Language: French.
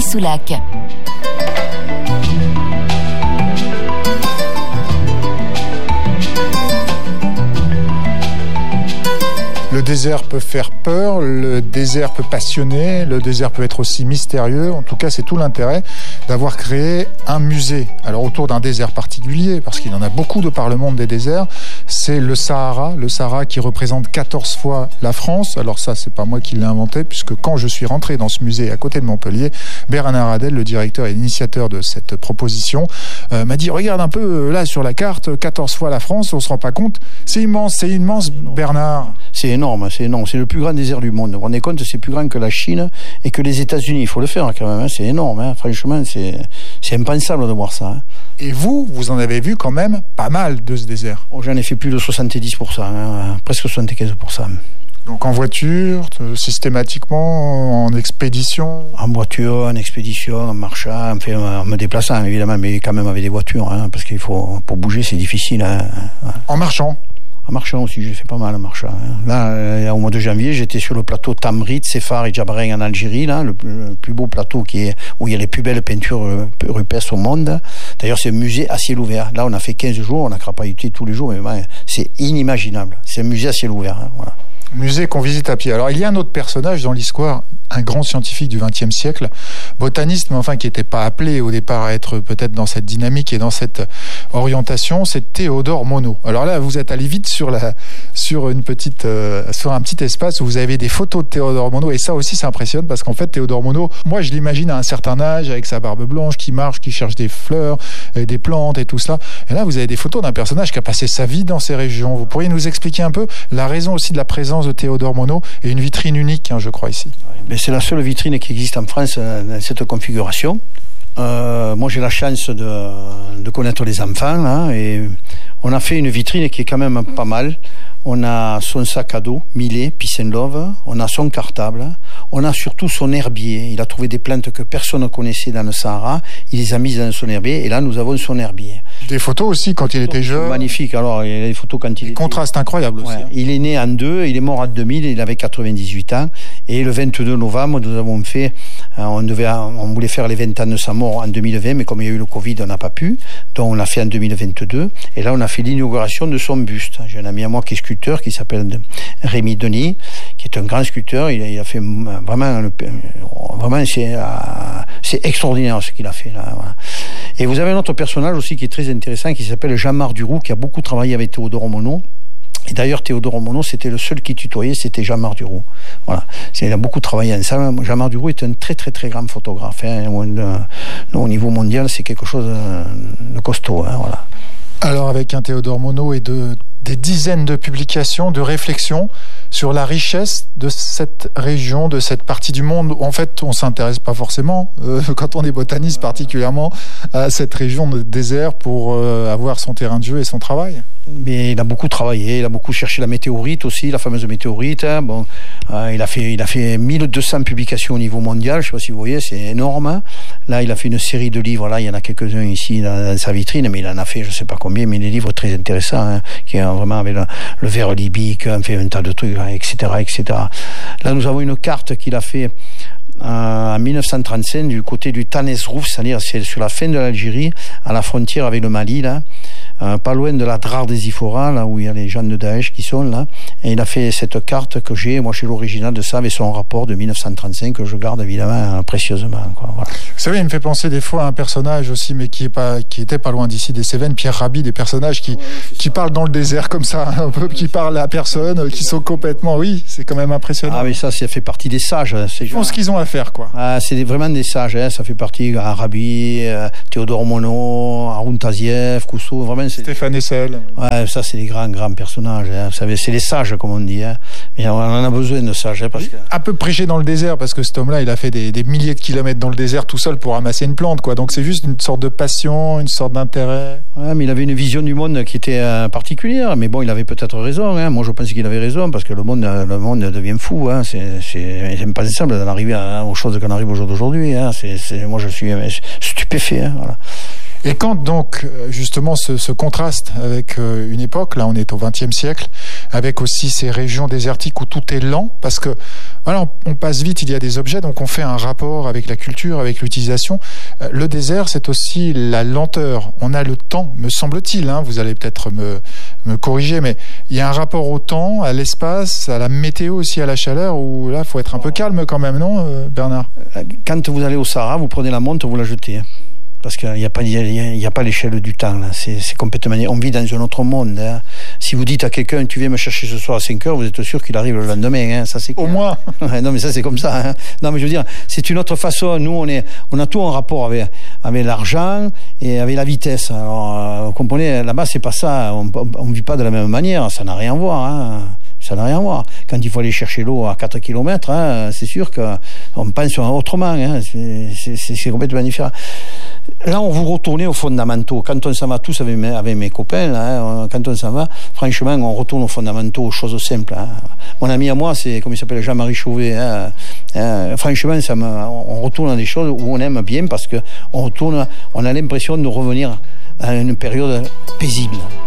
Soulac. Le désert peut faire peur, le désert peut passionner, le désert peut être aussi mystérieux. En tout cas, c'est tout l'intérêt d'avoir créé un musée. Alors autour d'un désert particulier, parce qu'il y en a beaucoup de par le monde des déserts, c'est le Sahara qui représente 14 fois la France. Alors ça, c'est pas moi qui l'ai inventé, puisque quand je suis rentré dans ce musée à côté de Montpellier, Bernard Hadel, le directeur et l'initiateur de cette proposition, m'a dit, regarde un peu là sur la carte, 14 fois la France, on se rend pas compte. C'est immense, Bernard. C'est énorme. C'est le plus grand désert du monde. Vous vous rendez compte, c'est plus grand que la Chine et que les États-Unis. Il faut le faire quand même, c'est énorme. Franchement, c'est impensable de voir ça. Et vous en avez vu quand même pas mal de ce désert. J'en ai fait plus de 70%, presque 75%. Donc en voiture, systématiquement, en expédition? En voiture, en expédition, en marchant, enfin, en me déplaçant évidemment, mais quand même avec des voitures, parce qu'il faut, pour bouger c'est difficile. En marchant? En marchant aussi, j'ai fait pas mal en marchant. Là, au mois de janvier, j'étais sur le plateau Tamrit, Sefar et Djabren en Algérie, là, le plus beau plateau où il y a les plus belles peintures rupestres au monde. D'ailleurs, c'est un musée à ciel ouvert. Là, on a fait 15 jours, on a crapahuté tous les jours, mais c'est inimaginable. C'est un musée à ciel ouvert. Voilà. Musée qu'on visite à pied. Alors, il y a un autre personnage dans l'histoire, un grand scientifique du XXe siècle, botaniste, mais enfin qui n'était pas appelé au départ à être peut-être dans cette dynamique et dans cette orientation, c'est Théodore Monod. Alors là, vous êtes allé vite sur un petit espace où vous avez des photos de Théodore Monod, et ça aussi, ça impressionne parce qu'en fait, Théodore Monod, moi, je l'imagine à un certain âge, avec sa barbe blanche, qui marche, qui cherche des fleurs, des plantes et tout cela. Et là, vous avez des photos d'un personnage qui a passé sa vie dans ces régions. Vous pourriez nous expliquer un peu la raison aussi de la présence de Théodore Monod et une vitrine unique, je crois, ici. Mais c'est la seule vitrine qui existe en France dans cette configuration. Moi, j'ai la chance de connaître les enfants, et on a fait une vitrine qui est quand même pas mal. On a son sac à dos, Millet, Peace and Love. On a son cartable. On a surtout son herbier. Il a trouvé des plantes que personne ne connaissait dans le Sahara. Il les a mises dans son herbier. Et là, nous avons son herbier. Des photos aussi quand il était jeune. Magnifique. Alors, il y a des photos quand il était... Contraste incroyable aussi. Ouais. Il est né en 2, il est mort en 2000, il avait 98 ans. Et le 22 novembre, nous avons fait... on voulait faire les 20 ans de sa mort en 2020, mais comme il y a eu le Covid, on n'a pas pu. Donc, on l'a fait en 2022. Et là, on a fait l'inauguration de son buste. J'ai un ami à moi qui est sculpteur, qui s'appelle Rémi Denis, qui est un grand sculpteur. Il a fait vraiment c'est extraordinaire ce qu'il a fait là. Voilà. Et vous avez un autre personnage aussi qui est très intéressant, qui s'appelle Jean-Marc Duroux, qui a beaucoup travaillé avec Théodore Monod. Et d'ailleurs, Théodore Monod, c'était le seul qui tutoyait, c'était Jean-Marc Duroux. Voilà. Il a beaucoup travaillé ensemble. Jean-Marc Duroux est un très très très grand photographe. Au niveau mondial, c'est quelque chose de costaud. Voilà. Alors, avec un Théodore Monod et des dizaines de publications, de réflexions sur la richesse de cette région, de cette partie du monde. En fait, on ne s'intéresse pas forcément, quand on est botaniste particulièrement, à cette région de désert pour avoir son terrain de jeu et son travail. Mais il a beaucoup travaillé, il a beaucoup cherché la météorite aussi, la fameuse météorite. Il a fait 1200 publications au niveau mondial, je ne sais pas si vous voyez, c'est énorme. Là, il a fait une série de livres, là, il y en a quelques-uns ici dans sa vitrine, mais il en a fait je ne sais pas combien, mais des livres très intéressants, qui est vraiment avec le ver libique, fait un tas de trucs, etc., etc. Là, nous avons une carte qu'il a fait en 1935 du côté du Tanesrouf, c'est-à-dire c'est sur la fin de l'Algérie, à la frontière avec le Mali, là, pas loin de la Drare des Ifora, là où il y a les gens de Daesh qui sont là. Et il a fait cette carte que j'ai, moi, chez l'original de ça, avec son rapport de 1935 que je garde évidemment précieusement. Voilà. Vous savez, il me fait penser des fois à un personnage aussi, mais qui était pas loin d'ici, des Cévennes, Pierre Rabhi, des personnages qui parlent dans le désert comme ça, un peu, qui parlent à personne, qui sont complètement, oui, c'est quand même impressionnant. Ah, mais ça fait partie des sages. Ils font ce qu'ils ont à faire, quoi. Ah, c'est vraiment des sages, ça fait partie Arabi, Théodore Monod, Haroun Taziev, Kousseau, vraiment. Stéphane Hessel. Ouais, ça c'est des grands personnages. Vous savez, c'est les sages comme on dit. Mais on en a besoin de sages. Parce que... Un peu prêcher dans le désert, parce que cet homme-là, il a fait des milliers de kilomètres dans le désert tout seul pour ramasser une plante, quoi. Donc c'est juste une sorte de passion, une sorte d'intérêt. Ouais, mais il avait une vision du monde qui était particulière. Mais bon, il avait peut-être raison. Moi, je pense qu'il avait raison, parce que le monde devient fou. C'est impensable d'en arriver aux choses qu'on arrive au jour d'aujourd'hui. Moi, je suis stupéfait. Voilà. Et quand donc justement ce contraste avec une époque, là on est au XXe siècle, avec aussi ces régions désertiques où tout est lent, parce que voilà, on passe vite, il y a des objets, donc on fait un rapport avec la culture, avec l'utilisation. Le désert, c'est aussi la lenteur. On a le temps, me semble-t-il, hein, vous allez peut-être me corriger, mais il y a un rapport au temps, à l'espace, à la météo aussi, à la chaleur, où là, il faut être un peu calme quand même, non, Bernard? Quand vous allez au Sahara, vous prenez la montre, vous la jetez. Parce qu'il n'y a pas l'échelle du temps. Là. C'est complètement... On vit dans un autre monde. Hein. Si vous dites à quelqu'un, tu viens me chercher ce soir à 5 heures, vous êtes sûr qu'il arrive le lendemain. Hein. Ça, c'est au moins. Non, mais ça, c'est comme ça. Hein. Non, mais je veux dire, c'est une autre façon. Nous, on a tout en rapport avec l'argent et avec la vitesse. Alors, vous comprenez, là-bas, c'est pas ça. On ne vit pas de la même manière. Ça n'a rien à voir. Hein. Ça n'a rien à voir. Quand il faut aller chercher l'eau à 4 km, hein, c'est sûr qu'on pense autrement. Hein. C'est complètement différent. Là, on vous retourne aux fondamentaux. Quand on s'en va tous avec mes copains, là, hein, quand on s'en va, franchement, on retourne aux fondamentaux, aux choses simples. Hein. Mon ami à moi, c'est, comme il s'appelle, Jean-Marie Chauvet. Hein. Franchement, on retourne à des choses où on aime bien parce qu'on a l'impression de revenir à une période paisible.